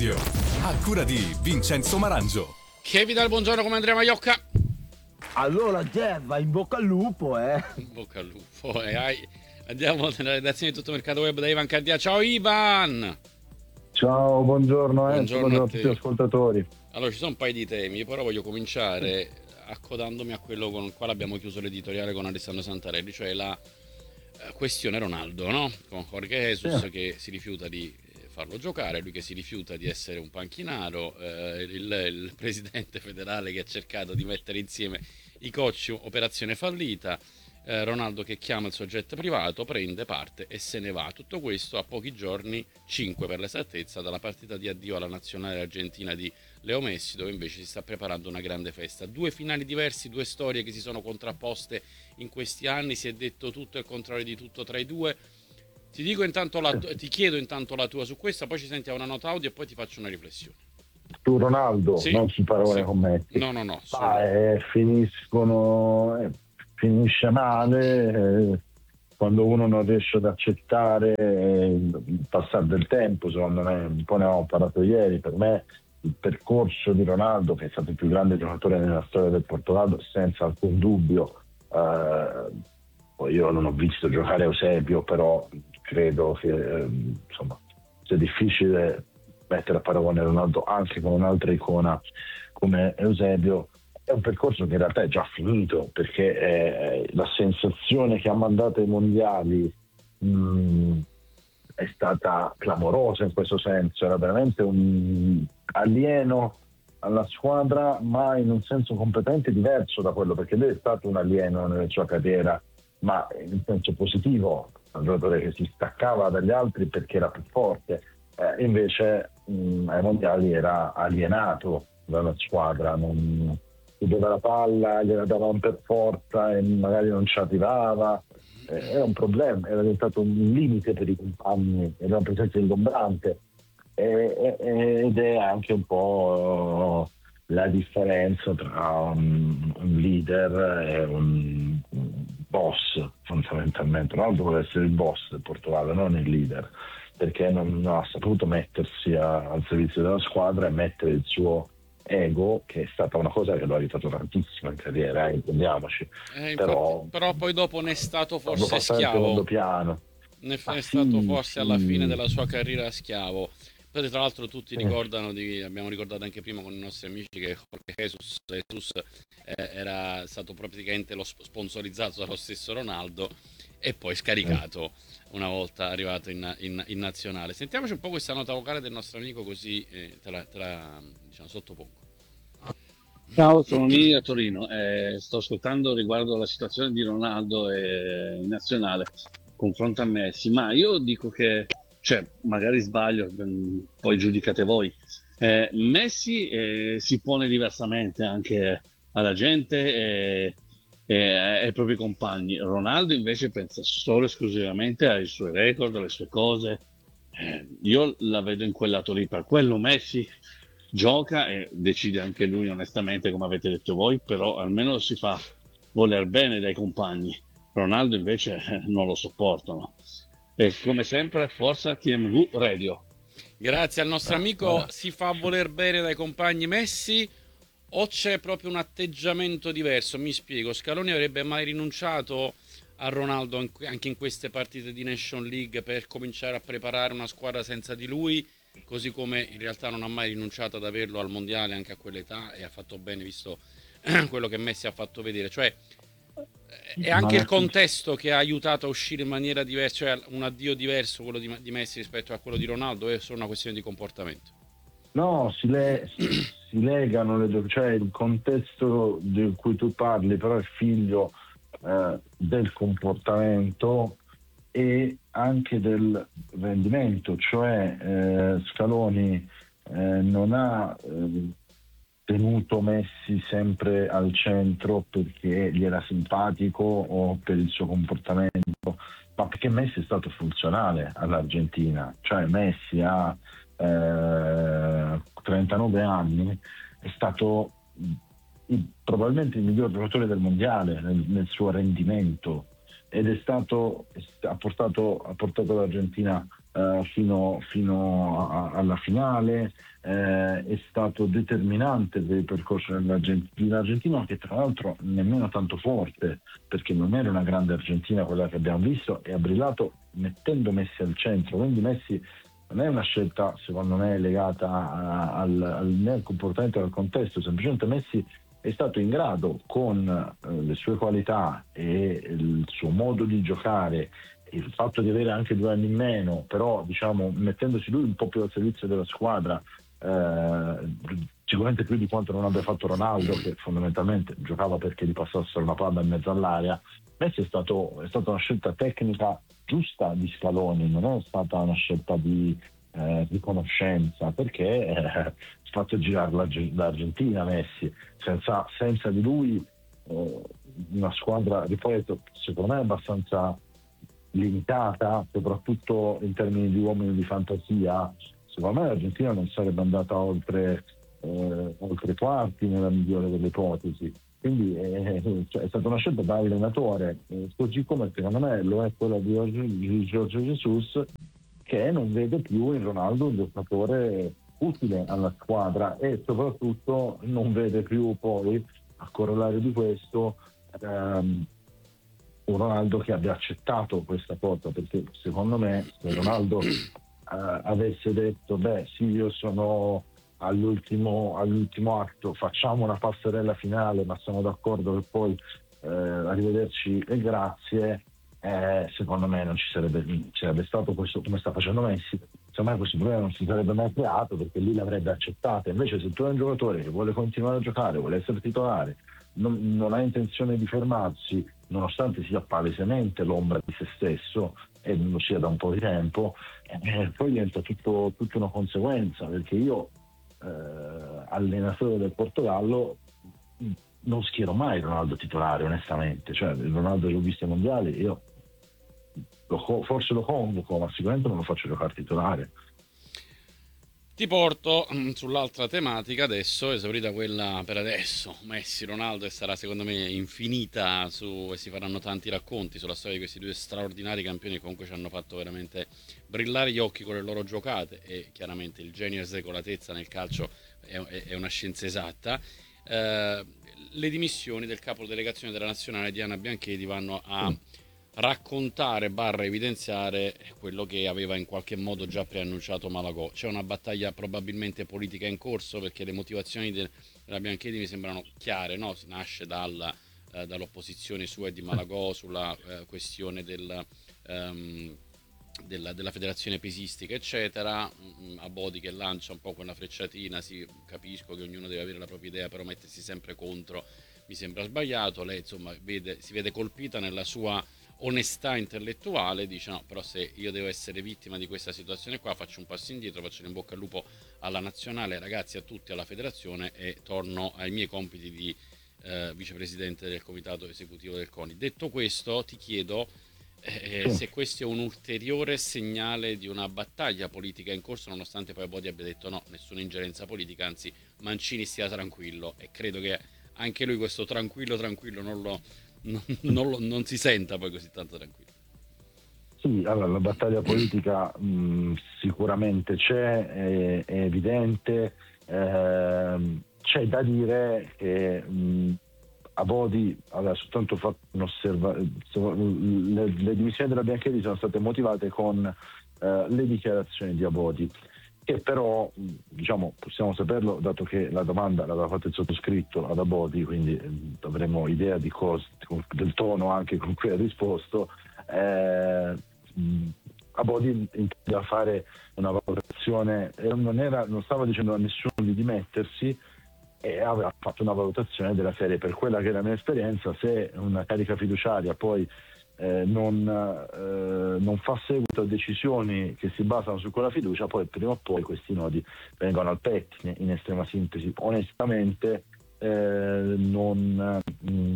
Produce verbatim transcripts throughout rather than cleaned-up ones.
Radio, a cura di Vincenzo Marangio. Che vi dà il buongiorno come Andrea Maiocca. Allora Jeff, vai in bocca al lupo, eh. In bocca al lupo, eh. Ai. Andiamo nella redazione di Tutto Mercato Web da Ivan Cardia. Ciao Ivan! Ciao, buongiorno, eh. Buongiorno, buongiorno a, a tutti gli ascoltatori. Allora, ci sono un paio di temi, però voglio cominciare accodandomi a quello con il quale abbiamo chiuso l'editoriale con Alessandro Santarelli, cioè la eh, questione Ronaldo, no? Con Jorge Jesus, sì, che si rifiuta di farlo giocare, lui che si rifiuta di essere un panchinaro, eh, il, il presidente federale che ha cercato di mettere insieme i coach, operazione fallita, eh, Ronaldo che chiama il soggetto privato, prende parte e se ne va. Tutto questo a pochi giorni, cinque per l'esattezza, dalla partita di addio alla nazionale argentina di Leo Messi, dove invece si sta preparando una grande festa. Due finali diversi, due storie che si sono contrapposte in questi anni, si è detto tutto e il contrario di tutto tra i due. Ti dico intanto la tu- ti chiedo intanto la tua su questa, poi ci sentiamo una nota audio e poi ti faccio una riflessione. Tu Ronaldo, sì, non si parole sì. con me. No, no, no. Solo... Ah, eh, finiscono, eh, finisce male eh, quando uno non riesce ad accettare eh, il passare del tempo, secondo me, un po' ne avevamo parlato ieri, per me il percorso di Ronaldo, che è stato il più grande giocatore nella storia del Portogallo, senza alcun dubbio. Eh, poi io non ho visto giocare Eusebio, però credo che eh, insomma sia difficile mettere a paragone Ronaldo anche con un'altra icona come Eusebio. È un percorso che in realtà è già finito, perché eh, la sensazione che ha mandato ai mondiali mh, è stata clamorosa in questo senso, era veramente un alieno alla squadra, ma in un senso completamente diverso da quello, perché lui è stato un alieno nella sua carriera, ma in senso positivo, un giocatore che si staccava dagli altri perché era più forte, eh, invece mh, ai mondiali era alienato dalla squadra, non chiudeva la palla, gliela davano per forza e magari non ci arrivava, eh, era un problema, era diventato un limite per i compagni, era una presenza ingombrante, e, e, ed è anche un po' la differenza tra un, un leader e un, un boss, fondamentalmente. Ronaldo vuole essere il boss del Portogallo, non il leader, perché non, non ha saputo mettersi a, al servizio della squadra e mettere il suo ego, che è stata una cosa che lo ha aiutato tantissimo in carriera, eh, intendiamoci. Eh, infatti, però, però poi dopo ne è stato forse in schiavo. secondo piano. Ne è Ah, stato sì, forse sì. alla fine della sua carriera schiavo. Poi tra l'altro tutti Eh. ricordano, di, abbiamo ricordato anche prima con i nostri amici, che Jorge Jesus, Jesus eh, era stato praticamente lo sponsorizzato dallo stesso Ronaldo e poi scaricato una volta arrivato in, in, in nazionale. Sentiamoci un po' questa nota vocale del nostro amico, così eh, te la, te la diciamo, sottopongo. Ciao, sono lì a Torino, eh, sto ascoltando riguardo alla situazione di Ronaldo e in nazionale, confronto a Messi, ma io dico che, cioè, magari sbaglio, poi giudicate voi, eh, Messi eh, si pone diversamente anche alla gente e, e ai propri compagni, Ronaldo invece pensa solo e esclusivamente ai suoi record, alle sue cose, eh, io la vedo in quel lato lì, per quello Messi gioca e decide anche lui onestamente, come avete detto voi, però almeno si fa voler bene dai compagni. Ronaldo invece eh, non lo sopportano. E come sempre forza T M V Radio. Grazie al nostro amico. Si fa voler bene dai compagni Messi o c'è proprio un atteggiamento diverso? Mi spiego. Scaloni avrebbe mai rinunciato a Ronaldo anche in queste partite di Nation League per cominciare a preparare una squadra senza di lui, così come in realtà non ha mai rinunciato ad averlo al mondiale anche a quell'età, e ha fatto bene visto quello che Messi ha fatto vedere. Cioè è anche il contesto che ha aiutato a uscire in maniera diversa, cioè un addio diverso quello di, di Messi rispetto a quello di Ronaldo, è solo una questione di comportamento? No, si, le, si, si legano le due, cioè il contesto di cui tu parli però è figlio eh, del comportamento e anche del rendimento, cioè eh, Scaloni eh, non ha eh, tenuto Messi sempre al centro perché gli era simpatico o per il suo comportamento, ma perché Messi è stato funzionale all'Argentina, cioè Messi ha eh, trentanove anni, è stato il, probabilmente il miglior giocatore del mondiale nel, nel suo rendimento, ed è stato ha portato, ha portato l'Argentina eh, fino, fino a- alla finale, eh, è stato determinante per il percorso dell'Argentina, che tra l'altro nemmeno tanto forte, perché non era una grande Argentina quella che abbiamo visto, e ha brillato mettendo Messi al centro, quindi Messi non è una scelta secondo me legata a- al, al, né al comportamento né al contesto, semplicemente Messi è stato in grado, con eh, le sue qualità e il suo modo di giocare, il fatto di avere anche due anni in meno, però diciamo mettendosi lui un po' più al servizio della squadra, eh, sicuramente più di quanto non abbia fatto Ronaldo, che fondamentalmente giocava perché gli passassero una palla in mezzo all'area. Messi è, stato, è stata una scelta tecnica giusta di Scaloni, non è stata una scelta di eh, riconoscenza, perché eh, ha fatto girare l'Arge- l'Argentina Messi, senza, senza di lui eh, una squadra, ripeto, secondo me abbastanza limitata, soprattutto in termini di uomini di fantasia. Secondo me l'Argentina non sarebbe andata oltre, eh, oltre i quarti nella migliore delle ipotesi. Quindi eh, cioè, è stata una scelta da allenatore, eh, così come secondo me lo è quella di Giorgio, di Giorgio Jesus, che non vede più in Ronaldo un giocatore utile alla squadra, e soprattutto non vede più poi, a corollario di questo, ehm, un Ronaldo che abbia accettato questa cosa, perché secondo me se Ronaldo eh, avesse detto beh sì, io sono all'ultimo, all'ultimo atto, facciamo una passerella finale, ma sono d'accordo che poi eh, arrivederci e grazie, eh, secondo me non ci sarebbe, ci sarebbe stato questo come sta facendo Messi. Secondo me questo problema non si sarebbe mai creato, perché lui l'avrebbe accettato. Invece se tu hai un giocatore che vuole continuare a giocare, vuole essere titolare, non, non ha intenzione di fermarsi, nonostante sia palesemente l'ombra di se stesso e non lo sia da un po' di tempo, eh, poi diventa tutto, tutta una conseguenza, perché io eh, allenatore del Portogallo non schiero mai Ronaldo titolare, onestamente. Cioè il Ronaldo che ho visto ai mondiali io lo, forse lo convoco, ma sicuramente non lo faccio giocare titolare. Ti porto mm, sull'altra tematica adesso, esaurita quella per adesso, Messi, Ronaldo, e sarà secondo me infinita su, e si faranno tanti racconti sulla storia di questi due straordinari campioni che comunque ci hanno fatto veramente brillare gli occhi con le loro giocate, e chiaramente il genio e secolatezza nel calcio è, è- è una scienza esatta. Eh, le dimissioni del capo delegazione della nazionale Diana Bianchedi vanno a raccontare barra evidenziare quello che aveva in qualche modo già preannunciato Malagò. C'è una battaglia probabilmente politica in corso, perché le motivazioni de- della Bianchedi mi sembrano chiare, no? Si nasce dal, eh, dall'opposizione sua e di Malagò sulla eh, questione del, ehm, della, della federazione pesistica eccetera. Mm, Abodi che lancia un po' quella frecciatina, sì, capisco che ognuno deve avere la propria idea, però mettersi sempre contro mi sembra sbagliato. Lei insomma vede, si vede colpita nella sua onestà intellettuale, dice no, però se io devo essere vittima di questa situazione qua faccio un passo indietro, faccio in bocca al lupo alla nazionale, ragazzi, a tutti, alla federazione, e torno ai miei compiti di eh, vicepresidente del comitato esecutivo del CONI. Detto questo, ti chiedo eh, Sì. se questo è un ulteriore segnale di una battaglia politica in corso, nonostante poi Bodi abbia detto no, nessuna ingerenza politica, anzi Mancini stia tranquillo, e credo che anche lui questo tranquillo tranquillo non lo non, non, lo- non si senta poi così tanto tranquillo. Sì, allora la battaglia politica mh, sicuramente c'è, è, è evidente. Ehm, c'è da dire che mh, Abodi aveva soltanto fatto un'osservazione. Le, le dimissioni della Bianchedi sono state motivate con eh, le dichiarazioni di Abodi, che però mh, diciamo possiamo saperlo dato che la domanda l'aveva fatta il sottoscritto ad Abodi, quindi eh, avremo idea di cos- del tono anche con cui ha risposto. eh, mh, Abodi intendeva fare una valutazione, e non, era, non stava dicendo a nessuno di dimettersi, e aveva fatto una valutazione della serie: per quella che è la mia esperienza, se una carica fiduciaria poi eh, non, eh, non fa seguito a decisioni che si basano su quella fiducia, poi prima o poi questi nodi vengono al pettine. In estrema sintesi, onestamente eh, non, mh,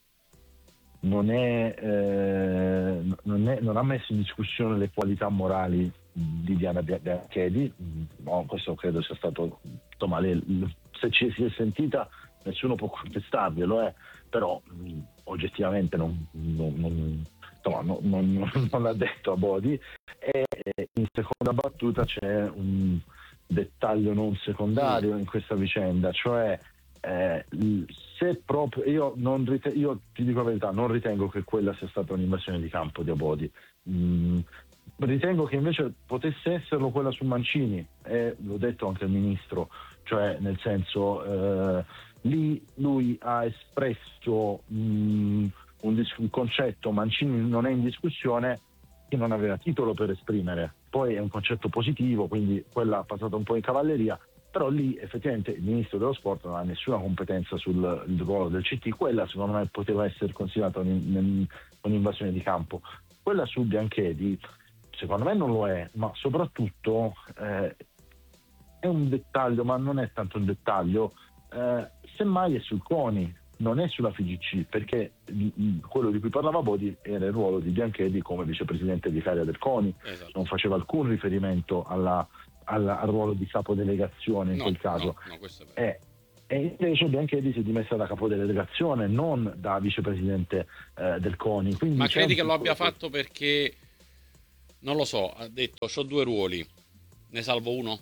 non, è, eh, non, è, non ha messo in discussione le qualità morali di Diana Bianchedi. No, questo credo sia stato, insomma, le, le, se ci si è sentita nessuno può contestarglielo, eh, però mh, oggettivamente non, non, non, insomma, no, non, non l'ha detto Abodi, e in seconda battuta c'è un dettaglio non secondario in questa vicenda, cioè eh, se proprio io non ritengo, io ti dico la verità, non ritengo che quella sia stata un'invasione di campo di Abodi. Mm, ritengo che invece potesse esserlo quella su Mancini, e l'ho detto anche al ministro, cioè nel senso eh, lì lui ha espresso mh, un, dis- un concetto, Mancini non è in discussione, che non aveva titolo per esprimere, poi è un concetto positivo, quindi quella ha passato un po' in cavalleria, però lì effettivamente il ministro dello sport non ha nessuna competenza sul il ruolo del C T, quella secondo me poteva essere considerata un- un'invasione di campo. Quella su Bianchedi secondo me non lo è, ma soprattutto eh, è un dettaglio, ma non è tanto un dettaglio, eh, semmai è sul CONI, non è sulla F I G C, perché mh, quello di cui parlava Bodi era il ruolo di Bianchedi come vicepresidente vicaria del CONI, Esatto. non faceva alcun riferimento alla, alla, al ruolo di capodelegazione in No, quel caso. no, no, questo è vero. Eh, e invece Bianchedi si è dimessa da capodelegazione, non da vicepresidente eh, del CONI. Quindi Ma c'è credi un che lo abbia piccolo- fatto perché, non lo so, ha detto c'ho due ruoli, ne salvo uno?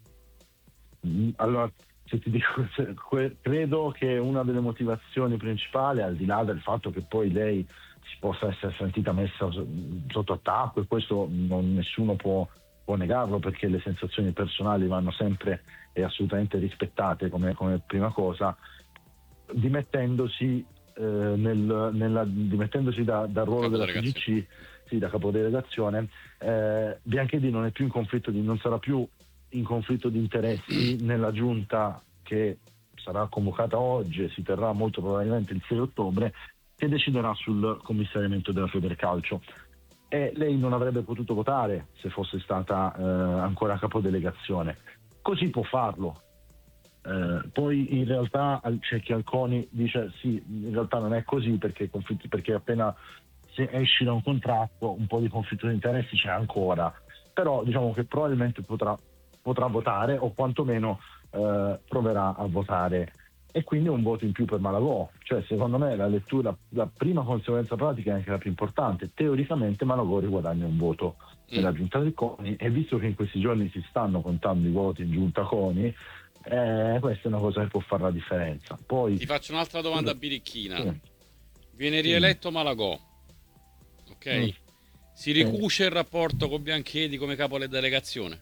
Mm, Allora, se ti dico, se- que- credo che una delle motivazioni principali, al di là del fatto che poi lei si possa essere sentita messa so- sotto attacco, e questo non- nessuno può, può negarlo, perché le sensazioni personali vanno sempre e assolutamente rispettate come, come prima cosa, dimettendosi, eh, nel- nella- dimettendosi da- dal ruolo della F I G C, sì, da capodelegazione, eh, Bianchedi non è più in conflitto di, non sarà più in conflitto di interessi nella giunta che sarà convocata oggi e si terrà molto probabilmente il sei ottobre, che deciderà sul commissariamento della Federcalcio. E lei non avrebbe potuto votare se fosse stata eh, ancora capodelegazione. Così può farlo. Eh, poi in realtà al- c'è chi al CONI dice sì, in realtà non è così, perché, conflitti, perché appena se esci da un contratto un po' di conflitto di interessi c'è ancora, però diciamo che probabilmente potrà, potrà votare, o quantomeno eh, proverà a votare, e quindi un voto in più per Malagò. Cioè, secondo me la lettura, la prima conseguenza pratica è anche la più importante: teoricamente Malagò riguadagna un voto nella giunta del CONI, e visto che in questi giorni si stanno contando i voti in giunta CONI, eh, questa è una cosa che può fare la differenza. Poi Ti faccio un'altra domanda birichina. Sì. Viene rieletto Malagò, ok? Mm. Si ricuce il rapporto con Bianchedi come capo della delegazione?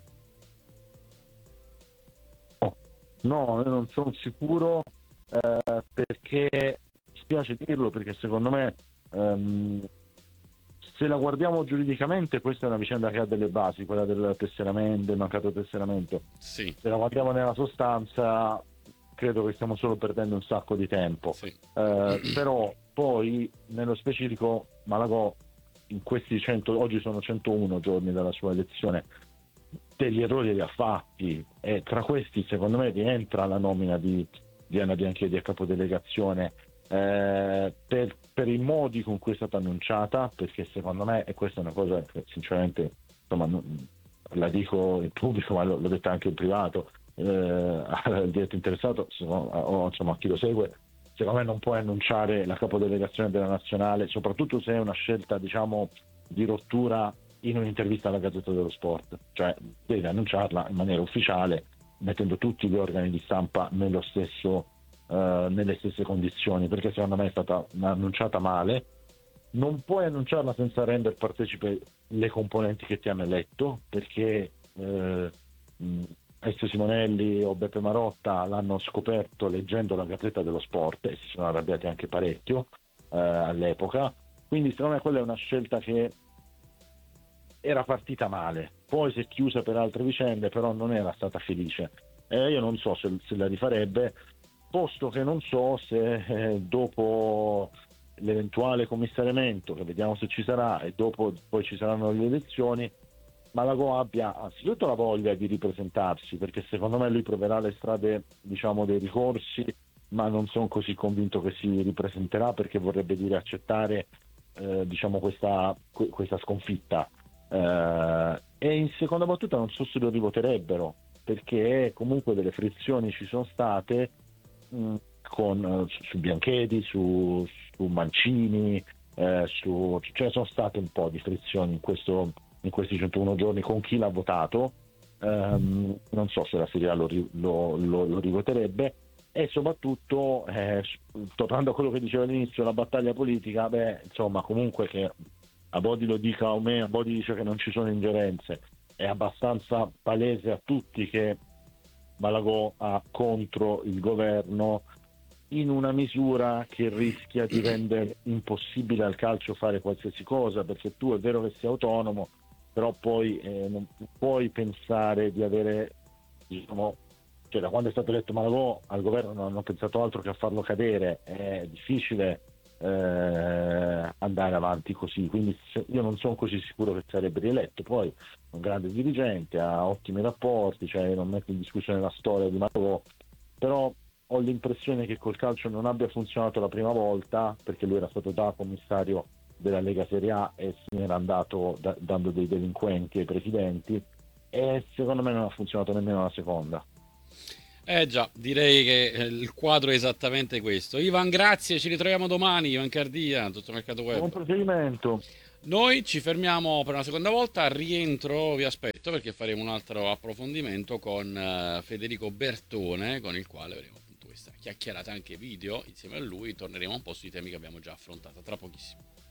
No, io non sono sicuro, eh, perché mi spiace dirlo, perché secondo me ehm, se la guardiamo giuridicamente questa è una vicenda che ha delle basi, quella del tesseramento, del mancato tesseramento. Sì, Se la guardiamo nella sostanza credo che stiamo solo perdendo un sacco di tempo. sì. Eh, però poi nello specifico Malagò in questi cento, oggi sono centouno giorni dalla sua elezione, degli errori li ha fatti, e tra questi secondo me rientra la nomina di Diana Bianchedi a capodelegazione, eh, per, per i modi con cui è stata annunciata, perché secondo me, e questa è una cosa che sinceramente insomma non, la dico in pubblico, ma l'ho, l'ho detta anche in privato, eh, al diretto interessato o insomma a chi lo segue, secondo me non puoi annunciare la capodelegazione della nazionale, soprattutto se è una scelta diciamo di rottura, in un'intervista alla Gazzetta dello Sport. Cioè devi annunciarla in maniera ufficiale, mettendo tutti gli organi di stampa nello stesso, eh, nelle stesse condizioni, perché secondo me è stata annunciata male. Non puoi annunciarla senza rendere partecipe le componenti che ti hanno eletto, perché eh, Ezio Simonelli o Beppe Marotta l'hanno scoperto leggendo la Gazzetta dello Sport e si sono arrabbiati anche parecchio eh, all'epoca. Quindi secondo me quella è una scelta che era partita male, poi si è chiusa per altre vicende, però non era stata felice. Eh, io non so se, se la rifarebbe, posto che non so se eh, dopo l'eventuale commissariamento, che vediamo se ci sarà, e dopo poi ci saranno le elezioni, Malagò abbia anzitutto la voglia di ripresentarsi, perché secondo me lui proverà le strade diciamo dei ricorsi, ma non sono così convinto che si ripresenterà, perché vorrebbe dire accettare eh, diciamo questa, questa sconfitta. Uh, e in seconda battuta non so se lo rivoterebbero, perché comunque delle frizioni ci sono state mh, con, uh, su Bianchedi, su, su Mancini, eh, su, cioè sono state un po' di frizioni in, questo, in questi centouno giorni con chi l'ha votato. Um, non so se la Serie A lo, lo, lo, lo rivoterebbe, e soprattutto eh, tornando a quello che dicevo all'inizio, la battaglia politica, beh, insomma, comunque che a Bodi lo dica o me, a Bodi dice che non ci sono ingerenze, è abbastanza palese a tutti che Malagò ha contro il governo in una misura che rischia di rendere impossibile al calcio fare qualsiasi cosa, perché tu è vero che sei autonomo, però poi eh, non puoi pensare di avere, diciamo, cioè da quando è stato eletto Malagò al governo non hanno pensato altro che a farlo cadere. È difficile eh, andare avanti così, quindi io non sono così sicuro che sarebbe rieletto. Poi è un grande dirigente, ha ottimi rapporti, cioè non metto in discussione la storia di Malagò, però ho l'impressione che col calcio non abbia funzionato la prima volta, perché lui era stato da commissario della Lega Serie A e se ne era andato da, dando dei delinquenti ai presidenti, e secondo me non ha funzionato nemmeno la seconda. Eh già, direi che il quadro è esattamente questo. Ivan, grazie, ci ritroviamo domani. Ivan Cardia, Tutto Mercato Web. Buon procedimento. Noi ci fermiamo per una seconda volta, al rientro vi aspetto perché faremo un altro approfondimento con uh, Federico Bertone, con il quale avremo appunto questa chiacchierata anche video insieme a lui. Torneremo un po' sui temi che abbiamo già affrontato tra pochissimo.